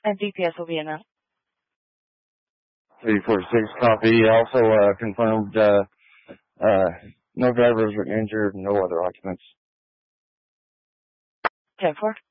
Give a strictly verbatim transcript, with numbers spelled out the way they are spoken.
And D P S will be in that. three forty-six copy. Also uh, confirmed uh, uh, no drivers were injured, no other occupants. ten four.